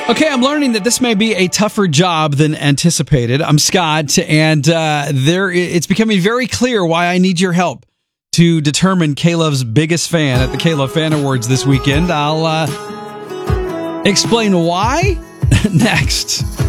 Okay, I'm learning that this may be a tougher job than anticipated. I'm Scott, and it's becoming very clear why I need your help to determine K-Love's biggest fan at the K-Love Fan Awards this weekend. I'll explain why next.